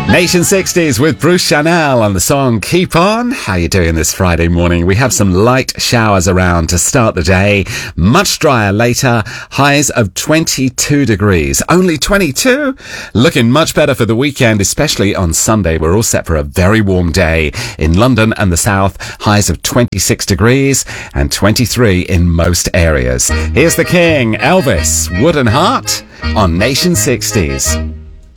Nation 60s with Bruce Chanel on the song Keep On. How you doing this Friday morning? We have some light showers around to start the day. Much drier later. Highs of 22 degrees. Only 22? Looking much better for the weekend, especially on Sunday. We're all set for a very warm day. In London and the south, highs of 26 degrees and 23 in most areas. Here's the King, Elvis, Wooden Heart on Nation 60s.